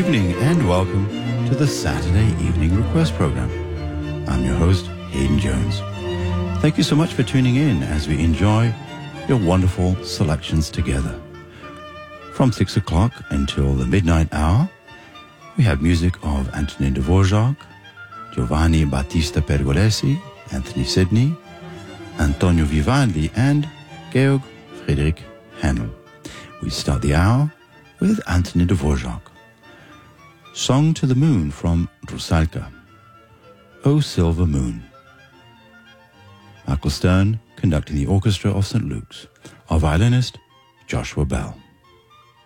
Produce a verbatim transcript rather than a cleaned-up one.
evening and welcome to the Saturday Evening Request Program. I'm your host, Hayden Jones. Thank you so much for tuning in as we enjoy your wonderful selections together. From six o'clock until the midnight hour, we have music of Antonin Dvorak, Giovanni Battista Pergolesi, Anthony Sidney, Antonio Vivaldi, and Georg Friedrich Handel. We start the hour with Antonin Dvorak. Song to the Moon from Rusalka. O Silver Moon. Michael Stern conducting the orchestra of Saint Luke's. Our violinist, Joshua Bell.